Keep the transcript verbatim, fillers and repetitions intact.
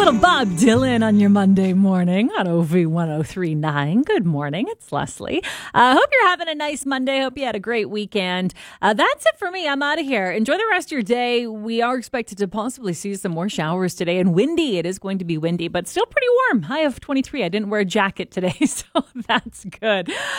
little Bob Dylan on your Monday morning on O V ten thirty-nine. Good morning. It's Leslie. I uh, hope you're having a nice Monday. Hope you had a great weekend. Uh, that's it for me. I'm out of here. Enjoy the rest of your day. We are expected to possibly see some more showers today and windy. It is going to be windy, but still pretty warm. High of twenty-three. I didn't wear a jacket today, so that's good.